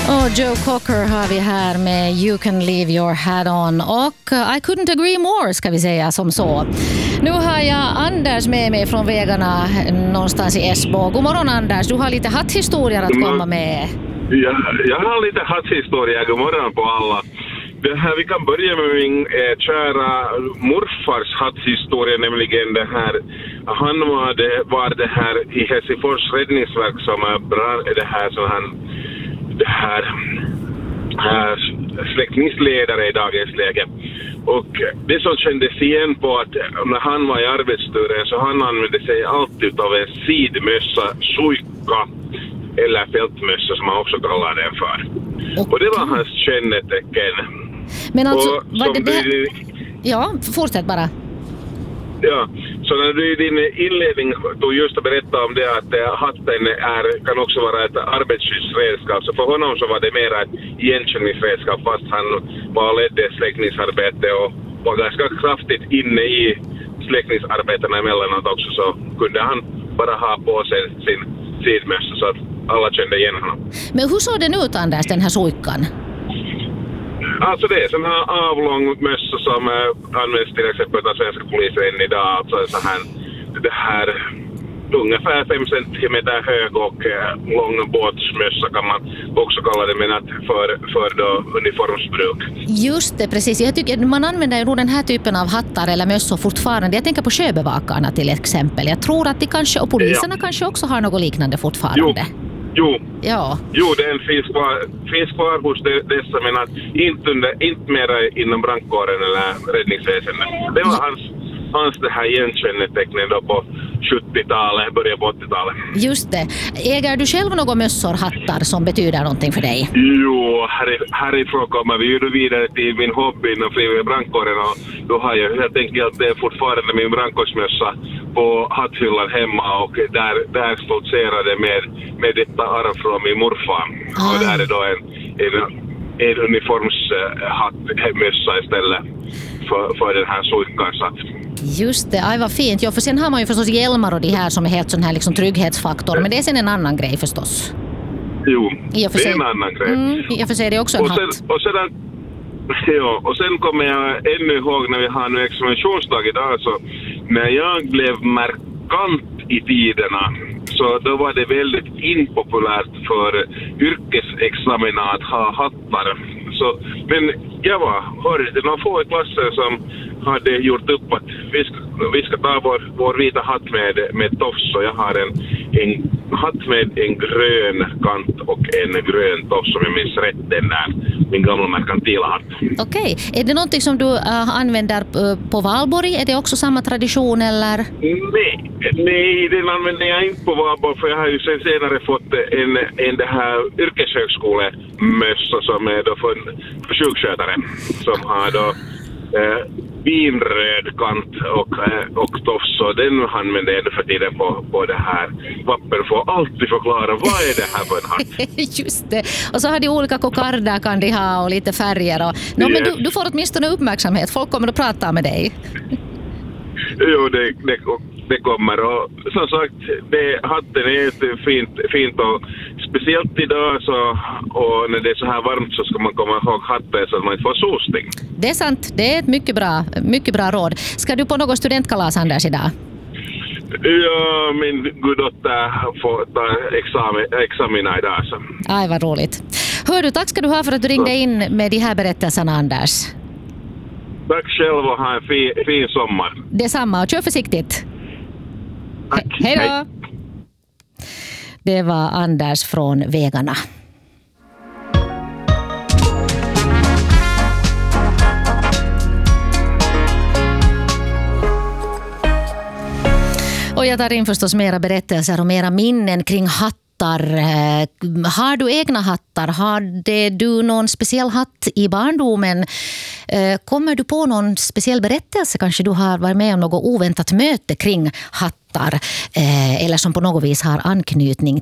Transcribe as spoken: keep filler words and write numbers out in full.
Och Joe Cocker har vi här med You Can Leave Your Hat On. Och I couldn't agree more, ska vi säga som så. Nu har jag Anders med mig från vägarna någonstans i Esbo. God morgon Anders, du har lite hatthistorier att komma med. Ja, jag har lite hatthistorier, god morgon på alla. Det här, vi kan börja med min eh, kära morfars hatthistoria, nämligen det här. Han var det, var det här i Helsingfors räddningsverk som är det här som han det här äh, släckningsledare i dagens läge. Och det som kändes igen på att när han var i arbetsturen så han använde sig alltid av en sidmössa, suikka eller fältmössa som man också kallar den för. Och det var hans kännetecken. Men alltså, och var det det? Du, ja, fortsätt bara. Ja, så när du i din inledning tog just att berätta om det att hatten är, kan också vara ett arbetsskyddsredskap. Så för honom så var det mer ett igenkänningsredskap fast han var ledde släckningsarbete och var ganska kraftigt inne i släckningsarbetena emellanåt också, så kunde han bara ha på sig sin sidmössa så att alla kände igen honom. Men hur såg den ut Anders, den här suikkan? Alltså det är sån här avlång mössa som äh, används till exempel av svenska polisen idag. Alltså så här, det här ungefär fem centimeter hög och äh, lång båtsmössa kan man också kalla det, men att för, för då uniformsbruk. Just det, precis. Jag tycker man använder ju nog den här typen av hattar eller mössor fortfarande. Jag tänker på sjöbevakarna till exempel. Jag tror att de kanske, och poliserna ja. kanske också har något liknande fortfarande. Jo. Jo, ja. jo den finns kvar, finns kvar hos dessa, men att inte, under, inte mer inom brandkåren eller räddningsväsendet. Det var hans, hans det här igenkännetecknen då på sjuttiotalet, början på åttiotalet. Just det. Äger du själv några mössor, hattar som betyder någonting för dig? Jo, här, härifrån kommer vi ju då vidare till min hobby inom frivilliga brandkåren, och då har jag helt enkelt det fortfarande min brandkårsmössa på hatthyllan hemma, och där, där stoltserade med, med detta arv från min morfar. Ah. Och där är då en, en, en uniformshattmössa istället för, för den här suikkan satt. Just det, aj vad fint. Ja, för sen har man ju förstås hjälmar och de här som är helt sån här liksom trygghetsfaktor, men det är sen en annan grej förstås. Jo, det är en annan grej. Mm, jag får säga det är också en och sen, hatt. Och sedan, ja, och sen kommer jag ännu ihåg när vi har nu examinationsdag idag, så när jag blev markant i tiderna så då var det väldigt impopulärt för yrkesexamina att ha hattar. Så, men jag var hörde några få i klassen som hade gjort upp att vi ska, vi ska ta vår, vår vita hatt med, med tofs, så jag har en, en hatt med en grön kant och en grön tofs som jag minns rätt, den där, min gamla merkantila hatt. Okej, är det någonting som du uh, använder uh, på Valborg? Är det också samma tradition eller? Nej, nej, den använder jag inte på Valborg, för jag har ju sen senare fått en, en det här yrkeshögskolemössa som är då för, för sjukskötare som har då eh, vinröd kant och, och tofs, och den använder jag för tiden på, på det här. Papper får alltid förklara vad är det här för en hatt. Just det. Och så har de olika kokarder kan de ha och lite färger. Och... No, yes. Men du, du får åtminstone uppmärksamhet. Folk kommer att prata med dig. Jo, det, det, det kommer. Och som sagt, det, hatten är ett fint, fint och speciellt idag så, och när det är så här varmt så ska man komma ihåg hatten så att man inte får solsting. Det är sant. Det är ett mycket bra, mycket bra råd. Ska du på något studentkalas, Anders, idag? Ja, min guddotter får ta examen, examina idag. Så. Aj, vad roligt. Hör du, tack ska du ha för att du ringde in med de här berättelserna, Anders. Tack själv och ha en fin, fin sommar. Detsamma, och kör försiktigt. Tack. He- hej då! Det var Anders från vägarna. Och jag tar in förstås mera berättelser och mera minnen kring hattar. Har du egna hattar? Hade du någon speciell hatt i barndomen? Kommer du på någon speciell berättelse? Kanske du har varit med om något oväntat möte kring hattar eller som på något vis har anknytning